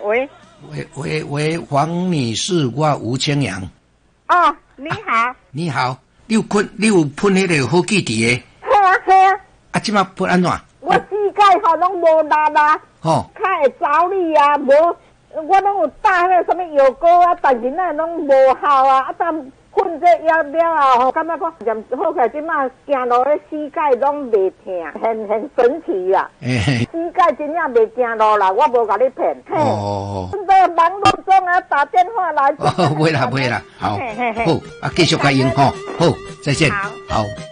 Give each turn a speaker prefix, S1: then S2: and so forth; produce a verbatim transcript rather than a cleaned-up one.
S1: 喂
S2: 喂喂喂，黄女士，我吴清阳。
S1: 哦，你好。
S2: 啊、你好，你有喷你有喷迄个好记伫诶？
S1: 系啊系啊。
S2: 啊，即马喷安怎？
S1: 我膝盖吼拢无力啊，
S2: 吼，
S1: 较会走力啊，无我拢有打迄个什么药膏啊，但是那拢无效啊，啊但喷这药了后，感觉讲念好起来，即马行路咧膝盖拢袂痛，很很神奇啊！
S2: 欸、
S1: 膝盖真正袂行路啦，我无甲你骗。
S2: 哦，
S1: 在网络中啊打电话来。
S2: 哦，袂啦袂啦，好，好，啊，继续加用吼，好，再见，
S1: 好。
S2: 好。